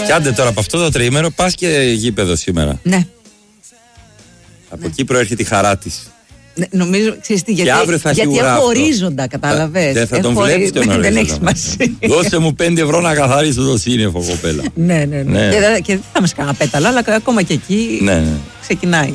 Και άντε τώρα από αυτό το τριήμερο πας και γήπεδο σήμερα. Ναι. Από εκεί προέρχεται η χαρά της. Ναι, νομίζω, ξέρεις τι, γιατί έχω ορίζοντα, κατάλαβες. Δεν θα τον βλέπεις τον ορίζοντα. Δεν έχει σημασία. Δώσε μου 5 ευρώ να καθαρίσω το σύννεφο, κοπέλα. Ναι. Και δεν θα μας κάνω πέταλο, αλλά ακόμα και εκεί ξεκινάει.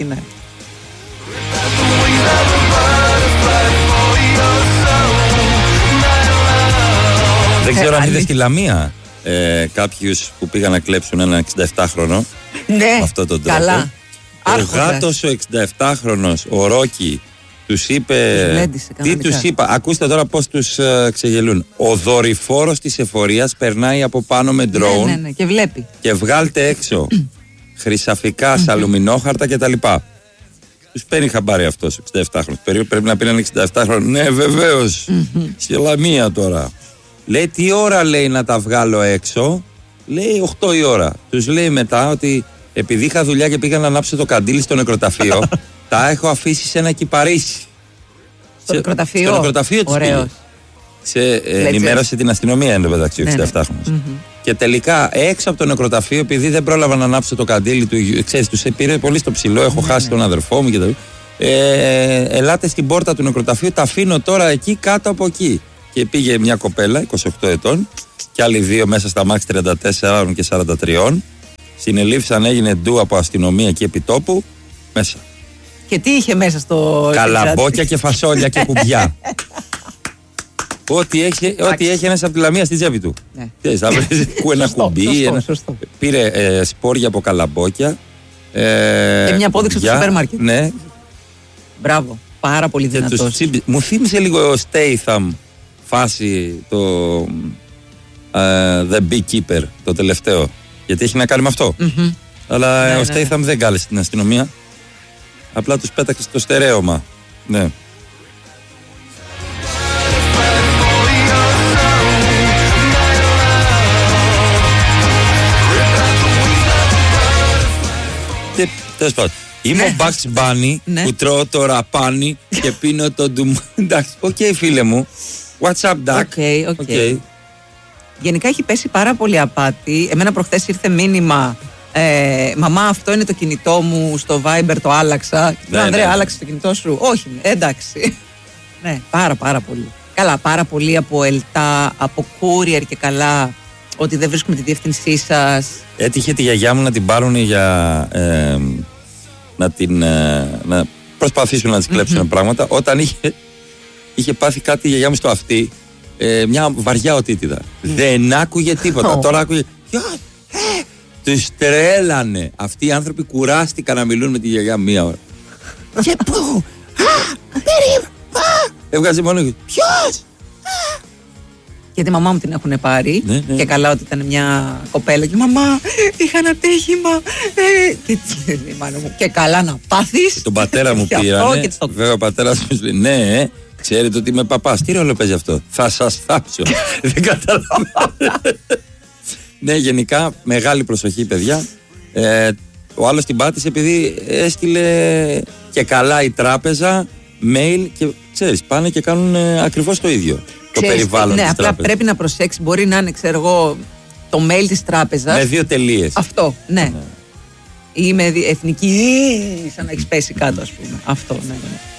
Δεν ξέρω αν είδες στη Λαμία κάποιους που πήγαν να κλέψουν ένα 67χρονο. Ναι, αυτό τον τρόπο. καλά. Ο γάτος ο 67χρονος, ο Ρόκι, τους είπε. Τι τους είπα, ακούστε τώρα πώς τους ξεγελούν. Ο δορυφόρος της εφορίας περνάει από πάνω με ντρόουν. Ναι, και βλέπει. Και βγάλτε έξω χρυσαφικά, σαλουμινόχαρτα κτλ. Τους παίρνει χαμπάρι αυτός ο 67χρονος. Πρέπει να πει έναν 67χρονο. Ναι, βεβαίως. Στη Λαμία τώρα. Λέει, τι ώρα λέει να τα βγάλω έξω. Λέει 8 η ώρα. Τους λέει μετά ότι επειδή είχα δουλειά και πήγα να ανάψω το καντήλι στο νεκροταφείο, τα έχω αφήσει σε ένα κυπαρίσι. Στο νεκροταφείο. Στο νεκροταφείο της πήγε. Ενημέρωσε την αστυνομία εν τω μεταξύ ο 67χρονος. Και τελικά έξω από το νεκροταφείο, επειδή δεν πρόλαβα να ανάψω το καντήλι του, ξέρεις, τους πήρε πολύ στο ψηλό, έχω χάσει τον αδερφό μου κτλ. Ελάτε στην πόρτα του νεκροταφείου, τα αφήνω τώρα εκεί κάτω από εκεί. Και πήγε μια κοπέλα 28 ετών και άλλοι δύο μέσα στα μάξι 34 και 43. Συνελήφθησαν, έγινε ντου από αστυνομία εκεί επί τόπου. Μέσα. Και τι είχε μέσα στο. Καλαμπόκια και φασόλια και κουμπιά. Ό,τι έχει ένας από τη Λαμία στη τσέπη του. Ναι. Θα βρει ένα κουμπί. Σωστό. Πήρε σπόρια από καλαμπόκια. Και μια απόδειξη του σούπερ μάρκετ. Ναι. Μπράβο. Πάρα πολύ δυνατός. Μου θύμισε λίγο ο Statham φάση το The Beekeeper, το τελευταίο. Γιατί έχει να κάνει με αυτό. Αλλά ο Statham δεν κάλεσε την αστυνομία. Απλά τους πέταξε στο στερέωμα. Ναι. Τέλος πάντων. Είμαι ο Bugs Bunny που τρώω το ραπάνι και πίνω το ντουμ. Εντάξει, οκ, φίλε μου. What's up, Duck? Okay. Γενικά έχει πέσει πάρα πολύ απάτη. Εμένα προχθές ήρθε μήνυμα. Μαμά, αυτό είναι το κινητό μου, στο Viber το άλλαξα. Ναι, Ανδρέα, άλλαξε το κινητό σου. Όχι, εντάξει. Ναι, πάρα πολύ. Καλά, πάρα πολύ από ελτά, από courier και καλά. Ότι δεν βρίσκουμε τη διεύθυνσή σας. Έτυχε τη γιαγιά μου να την πάρουν για να προσπαθήσουν να της κλέψουν πράγματα. Όταν είχε πάθει κάτι η γιαγιά μου στο αυτί, μια βαριά οτίτιδα. Δεν άκουγε τίποτα. Τώρα άκουγε. Τους τρέλανε. Αυτοί οι άνθρωποι κουράστηκαν να μιλούν με τη γιαγιά μία ώρα. Και πού? Έβγαζε μόνο. Ποιος? Γιατί η μαμά μου την έχουν πάρει. Και καλά ότι ήταν μια κοπέλα. Και μαμά, είχα ένα τύχημα. Και καλά να πάθεις. Τον πατέρα μου πήρανε. Βέβαια ο πατέρας μου λέει, ναι, ξέρετε ότι είμαι παπάς. Τι ρόλο παίζει αυτό? Θα σας θάψω. Δεν καταλαβαίνω. Ναι, γενικά μεγάλη προσοχή, παιδιά. Ο άλλος την πάτησε επειδή έστειλε και καλά η τράπεζα mail και ξέρεις, πάνε και κάνουν ακριβώς το ίδιο. Το περιβάλλον της απλά τράπεζας. πρέπει να προσέξει, μπορεί να είναι, ξέρω εγώ, το mail της τράπεζας. Με 2 τελείες. Αυτό, ναι. Ή με εθνική, σαν να έχεις πέσει κάτω, ας πούμε. Αυτό, ναι.